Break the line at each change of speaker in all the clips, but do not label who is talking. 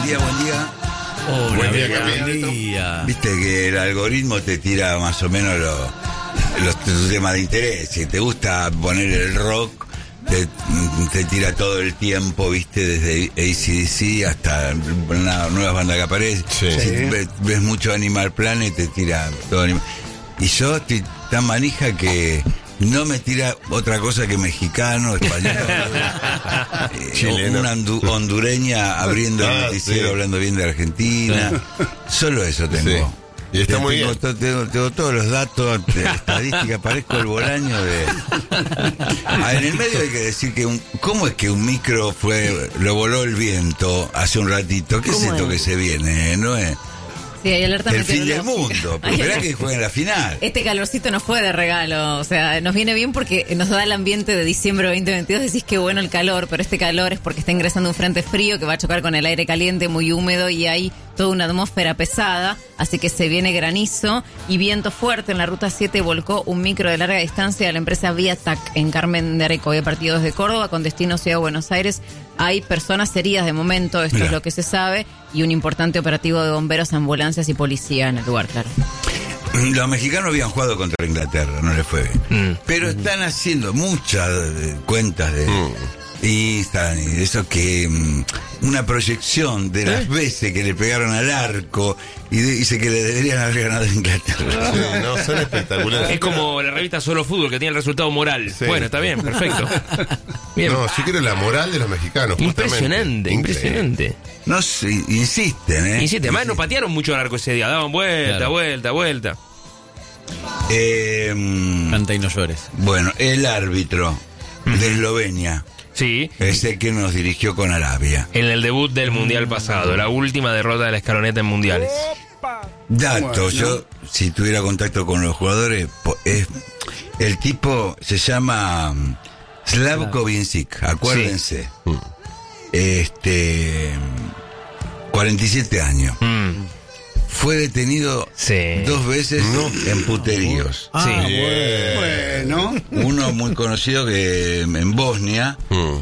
buen día.
Hola,
Buen día,
Camilo.
Viste que el algoritmo te tira más o menos tus temas de interés. Si te gusta poner el rock, te tira todo el tiempo, viste, desde AC/DC hasta una nueva banda que aparece.
Sí.
Si ves mucho Animal Planet, te tira todo y yo estoy tan manija que no me tira otra cosa que mexicano, español,
chileno,
una hondureña abriendo el noticiero,
sí,
hablando bien de Argentina. Solo eso tengo.
Sí. Y está muy bien.
Tengo todos los datos de estadística, parezco el Bolaño de... En el medio hay que decir que ¿cómo es que un micro lo voló el viento hace un ratito? ¿Qué es esto que se viene? ¿No es?
Sí, hay alerta
El fin del
meteorológica.
mundo. Pero esperá que jueguen la final.
Este calorcito nos fue de regalo, o sea, nos viene bien porque nos da el ambiente de diciembre de 2022, decís que bueno el calor, pero este calor es porque está ingresando un frente frío que va a chocar con el aire caliente muy húmedo y hay toda una atmósfera pesada, así que se viene granizo y viento fuerte. En la ruta 7 volcó un micro de larga distancia de la empresa Viatac en Carmen de Areco, partido desde Córdoba con destino Ciudad de Buenos Aires. Hay personas heridas de momento, esto es lo que se sabe, y un importante operativo de bomberos, ambulancias y policía en el lugar, claro.
Los mexicanos habían jugado contra Inglaterra, no les fue bien. Pero están haciendo muchas cuentas de Instagram y de eso que una proyección de las veces que le pegaron al arco y dice que le deberían haber ganado a Inglaterra.
Sí, no, son espectaculares.
Es como la revista Solo Fútbol que tiene el resultado moral.
Sí.
Bueno, está bien, perfecto. Bien.
No, yo quiero la moral de los mexicanos.
Impresionante,
justamente.
impresionante.
No sé, insisten,
Insiste, además no patearon mucho el arco ese día, daban vuelta,
Claro.
vuelta.
Canta y no llores.
Bueno, el árbitro de Eslovenia
Sí,
es el que nos dirigió con Arabia.
en el debut del Mundial pasado, la última derrota de la escaloneta en Mundiales.
Dato, yo si tuviera contacto con los jugadores, el tipo se llama Slavko Vincic, acuérdense. 47 años. Fue detenido
Sí.
2 veces en puteríos.
Sí.
Bueno.
Uno muy conocido que en Bosnia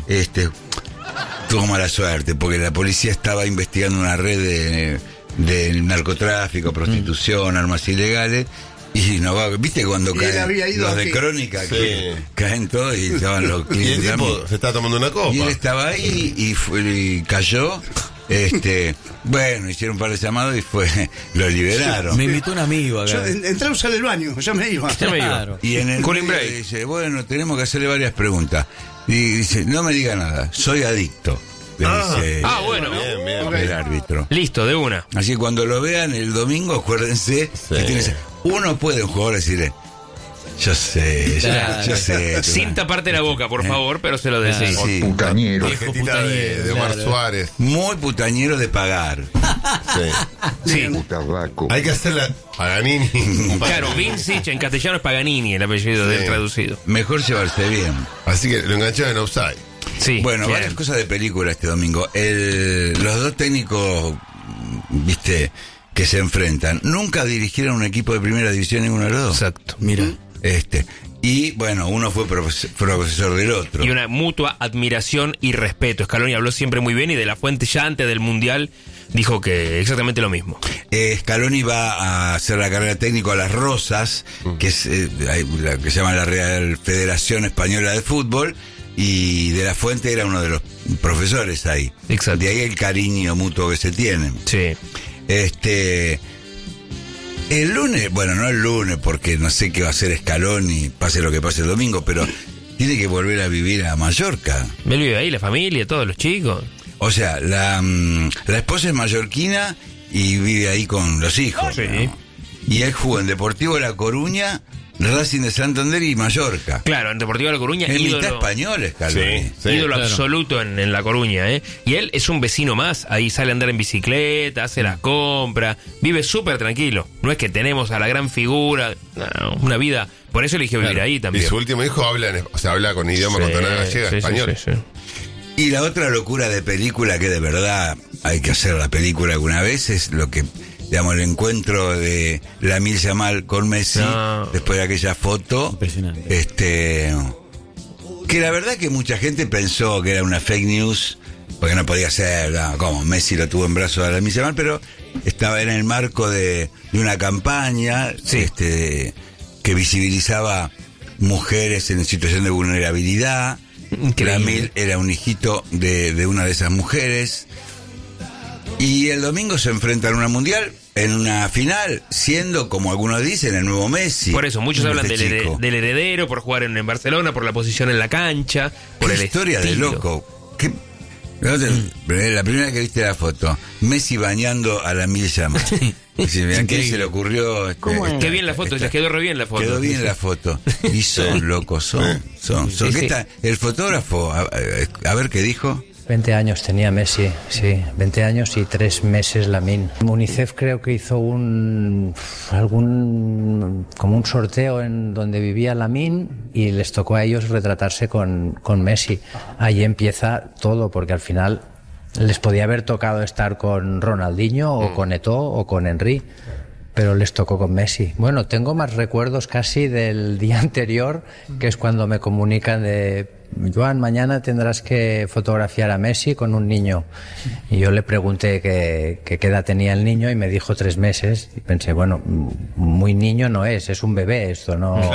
tuvo mala suerte porque la policía estaba investigando una red de narcotráfico, prostitución, armas ilegales. Y no va, viste cuando
Y él
caen
había ido
los de
aquí.
Crónica,
Sí.
que caen todos y estaban los
Y el
clientes.
tipo se está tomando una copa.
Y él estaba ahí y cayó. Bueno, hicieron un par de llamados y lo liberaron.
Me invitó un amigo acá.
Yo entré a usar el baño, ya me iba.
Ya me iba.
Claro.
Y en el
Cooling
medio
break.
dice, bueno, tenemos que hacerle varias preguntas. Y dice, no me diga nada, soy adicto. Le dice
Bueno.
Bien.
el árbitro.
Listo, de una.
Así que cuando lo vean el domingo, acuérdense que uno puede, un jugador, decirle, yo sé.
Sin taparte la boca, por favor, pero se lo decís.
Sí.
Putañero.
Viejo
Tarjetita de Omar
claro.
Suárez.
Muy putañero de pagar.
Sí.
Sí.
Hay que hacerla Paganini.
Claro, Vincic en castellano es Paganini, el apellido del traducido.
Mejor llevarse bien.
Así que lo engancharon en offside.
Sí.
Bueno,
bien.
varias cosas de película este domingo. Los dos técnicos, viste, que se enfrentan, nunca dirigieron un equipo de primera división ninguno de los dos.
Exacto.
Mira.
Y bueno, uno fue profesor del otro.
Y una mutua admiración y respeto. Scaloni habló siempre muy bien y de la Fuente ya antes del Mundial dijo que exactamente lo mismo.
Scaloni va a hacer la carrera técnico a Las Rosas, que es la que se llama la Real Federación Española de Fútbol, y de la Fuente era uno de los profesores ahí.
Exacto.
De ahí el cariño mutuo que se tienen.
Sí.
El lunes, bueno, no el lunes, porque no sé qué va a hacer Scaloni, pase lo que pase el domingo, pero tiene que volver a vivir a Mallorca.
Él vive ahí, la familia, todos los chicos.
O sea, la esposa es mallorquina y vive ahí con los hijos.
Sí.
¿no? Y él jugó en Deportivo La Coruña, Racing de Santander y Mallorca.
Claro, en Deportivo de La Coruña,
Es
ídolo,
mitad español, Scaloni.
ídolo
claro.
absoluto en La Coruña, ¿eh? Y él es un vecino más, ahí sale a andar en bicicleta, hace las compras, vive súper tranquilo. No es que tenemos a la gran figura, no, una vida, por eso eligió vivir ahí
Y
también.
su último hijo habla con idioma con tonada gallega,
sí,
español.
sí, sí.
Y la otra locura de película que de verdad hay que hacer la película alguna vez es lo que, digamos, el encuentro de Lamine Yamal con Messi,
No.
después de aquella foto.
Impresionante.
Que la verdad que mucha gente pensó que era una fake news porque no podía ser, no, como Messi lo tuvo en brazos a la Yamal, pero estaba en el marco de una campaña que visibilizaba mujeres en situación de vulnerabilidad. Lamil era un hijito de una de esas mujeres. Y el domingo se enfrentan a una mundial en una final, siendo, como algunos dicen, el nuevo Messi.
Por eso, muchos hablan del heredero, por jugar en Barcelona, por la posición en la cancha, por el
historia
estilo.
de loco. La primera que viste la foto, Messi bañando a Lamil Yamal. ¿A qué se le ocurrió?
Qué bien la foto, les quedó re bien la foto.
Quedó bien la foto. Y son locos, son.
Sí,
¿Qué está? El fotógrafo, a ver qué dijo.
20 años tenía Messi, sí, 20 años y 3 meses Lamine. UNICEF creo que hizo como un sorteo en donde vivía Lamine y les tocó a ellos retratarse con Messi. Ahí empieza todo, porque al final les podía haber tocado estar con Ronaldinho o con Eto'o o con Henry, pero les tocó con Messi. Bueno, tengo más recuerdos casi del día anterior, que es cuando me comunican de: Joan, mañana tendrás que fotografiar a Messi con un niño. Y yo le pregunté qué edad tenía el niño y me dijo 3 meses. Y pensé, bueno, muy niño no es un bebé esto, no.